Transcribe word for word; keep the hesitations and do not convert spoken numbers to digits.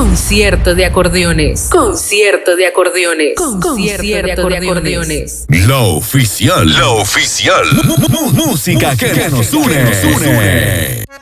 Concierto de acordeones. Concierto de acordeones. Concierto de acordeones. La oficial. La oficial. Música que nos une.